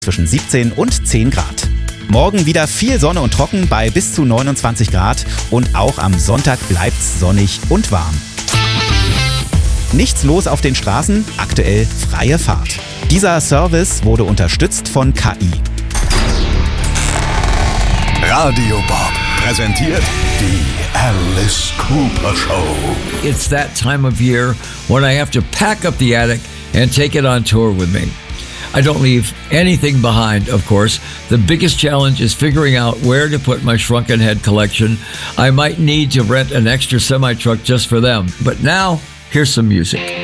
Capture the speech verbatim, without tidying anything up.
zwischen siebzehn und zehn Grad. Morgen wieder viel Sonne und trocken bei bis zu neunundzwanzig Grad und auch am Sonntag bleibt's sonnig und warm. Nichts los auf den Straßen, aktuell freie Fahrt. Dieser Service wurde unterstützt von K I. Radio Bob präsentiert die Alice Cooper Show. It's that time of year when I have to pack up the attic and take it on tour with me. I don't leave anything behind, of course. The biggest challenge is figuring out where to put my Shrunken Head collection. I might need to rent an extra semi-truck just for them. But now, here's some music.